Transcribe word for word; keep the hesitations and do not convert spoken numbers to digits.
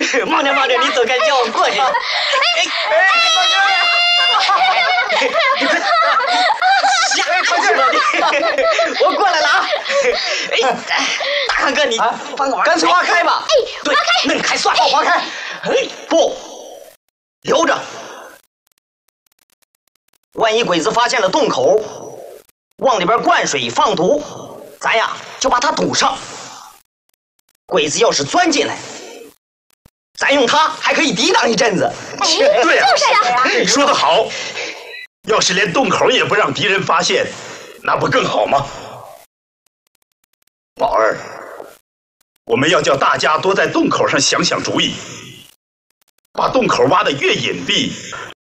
忙着忙着，你走开，叫我过去。哎哎，你快吓出去了你！我过来了啊！哎，大汉哥，你帮个忙，干脆挖开吧。 哎， 对，嫩开算了，挖开。哎，不，留着。万一鬼子发现了洞口，往里边灌水放毒，咱呀就把它堵上。鬼子要是钻进来，咱用它还可以抵挡一阵子。 对呀， 就是呀， 你说得好。要是连洞口也不让敌人发现，那不更好吗？宝儿，我们要叫大家多在洞口上想想主意，把洞口挖得越隐蔽，